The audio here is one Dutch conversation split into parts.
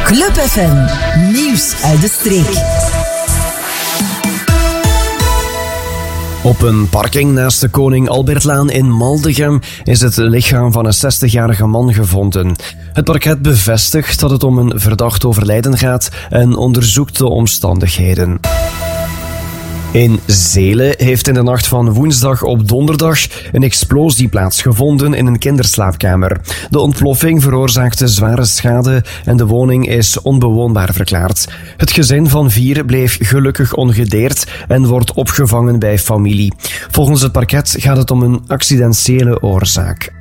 Club FM, nieuws uit de streek. Op een parking naast de Koning Albertlaan in Maldegem is het lichaam van een 60-jarige man gevonden. Het parket bevestigt dat het om een verdacht overlijden gaat en onderzoekt de omstandigheden. In Zelen heeft in de nacht van woensdag op donderdag een explosie plaatsgevonden in een kinderslaapkamer. De ontploffing veroorzaakte zware schade en de woning is onbewoonbaar verklaard. Het gezin van 4 bleef gelukkig ongedeerd en wordt opgevangen bij familie. Volgens het parket gaat het om een accidentele oorzaak.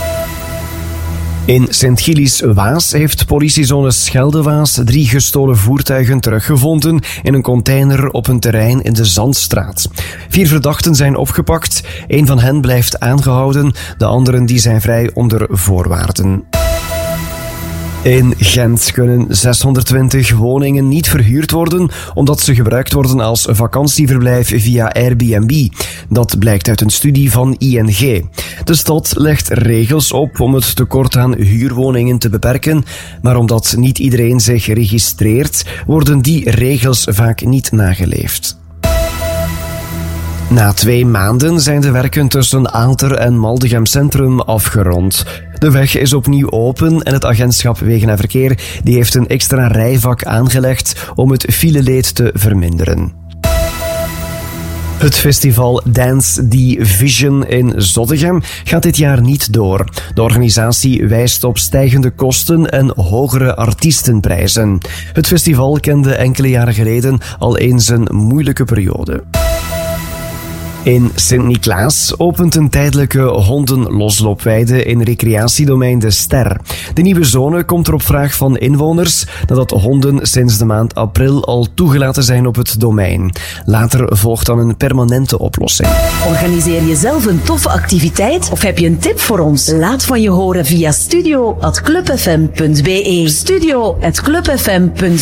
In Sint-Gilles-Waas heeft politiezone Scheldewaas 3 gestolen voertuigen teruggevonden in een container op een terrein in de Zandstraat. 4 verdachten zijn opgepakt, 1 van hen blijft aangehouden, de anderen die zijn vrij onder voorwaarden. In Gent kunnen 620 woningen niet verhuurd worden omdat ze gebruikt worden als vakantieverblijf via Airbnb. Dat blijkt uit een studie van ING. De stad legt regels op om het tekort aan huurwoningen te beperken, maar omdat niet iedereen zich registreert, worden die regels vaak niet nageleefd. Na 2 maanden zijn de werken tussen Aalter en Maldegem Centrum afgerond. De weg is opnieuw open en het agentschap Wegen en Verkeer die heeft een extra rijvak aangelegd om het fileleed te verminderen. Het festival Dance the Vision in Zottegem gaat dit jaar niet door. De organisatie wijst op stijgende kosten en hogere artiestenprijzen. Het festival kende enkele jaren geleden al eens een moeilijke periode. In Sint-Niklaas opent een tijdelijke hondenlosloopweide in recreatiedomein De Ster. De nieuwe zone komt er op vraag van inwoners nadat honden sinds de maand april al toegelaten zijn op het domein. Later volgt dan een permanente oplossing. Organiseer je zelf een toffe activiteit of heb je een tip voor ons? Laat van je horen via studio@clubfm.be. studio@clubfm.be